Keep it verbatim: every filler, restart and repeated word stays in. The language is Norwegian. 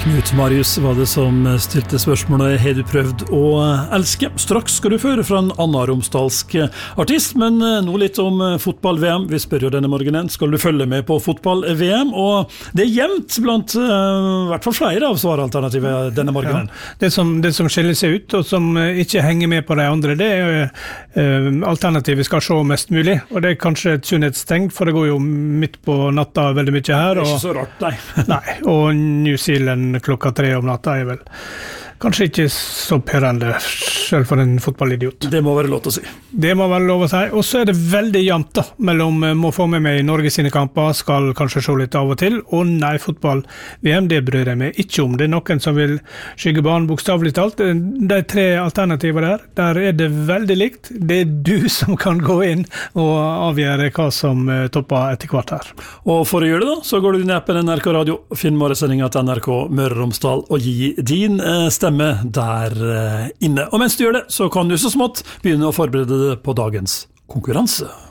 Knut Marius var det som stilte spørsmålet «Har du prøvd å elske?» Straks skal du føre fra en annen romsdalsk artist, men nå litt om fotball-V M. Vi spør jo denne morgenen, skal du følge med på fotball-V M? Og det er jevnt blant uh, i hvert fall flere av svaralternativet denne morgenen. Ja, det, som, det som skiller seg ut, og som ikke henger med på de andre, det er jo uh, alternativet skal se mest mulig, og det er kanskje et sunnhetstegn, for det går jo midt på natta veldig mye her. Og, det er ikke så rart, nei. nei, og New Zealand klokka tre om natta er vel kanskje ikke så pyrrende selv for en fotballidiot. Det må være lov til å si. Det må være lov å si. Og så er det veldig jevnt da, mellom må få med meg i Norge sine kamper, skal kanskje se litt av og til, og nei, fotball-V M, det bryr jeg meg ikke om. Det er noen som vil skygge banen bokstavelig talt. De tre alternativer der, der er det veldig likt. Det er du som kan gå inn og avgjøre hva som topper etter hvert her. Og for å gjøre det da, så går du inn i appen N R K Radio, finn morgensendingen til N R K Møre og Romsdal og gi din stemme der inne. Og mens du gjør det, så kan du så smått begynne å forberede deg på dagens konkurranse.